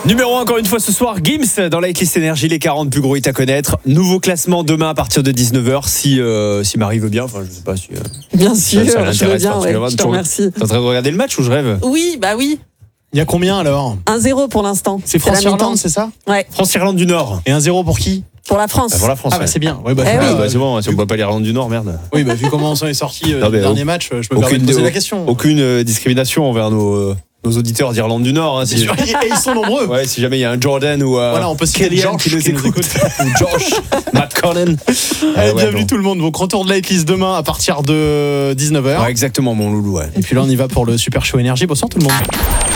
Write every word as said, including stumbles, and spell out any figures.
Numéro un encore une fois ce soir, Gims dans la hitlist énergie, les quarante plus gros hits à connaître. Nouveau classement demain à partir de dix-neuf heures si, euh, si Marie veut bien. Enfin, je sais pas si. Euh, bien sûr, ça, ça je veux bien, ouais, je te tu remercie. T'es en train de regarder le match ou je rêve? Oui, bah oui. Il y a combien alors? un zéro pour l'instant. C'est France-Irlande, c'est ça? Ouais. France-Irlande du Nord. Et un zéro pour qui? Pour la France. Bah, pour la France. Ah bah ouais. c'est bien. Ouais, bah, Eh faut- oui. Ah, bah, c'est bon, si on ne voit pas l'Irlande du Nord, merde. Oui, bah vu comment on s'en est sorti euh, Non, mais le dernier au- match, je me permets de poser la question. Aucune euh, discrimination envers nos, euh, nos auditeurs d'Irlande du Nord. Hein, C'est si, sûr. Et ils sont nombreux. ouais, si jamais il y a un Jordan ou euh, Voilà, on peut citer Kellyanne George qui nous qui nous écoute. ou Josh, Matt Conan. Allez, Ah, ouais, bienvenue bon. tout le monde. Donc retour de la hitlist demain à partir de dix-neuf heures. Ouais, exactement, mon loulou. Ouais. Et puis là, on y va pour le Super Show Énergie. Bonsoir tout le monde.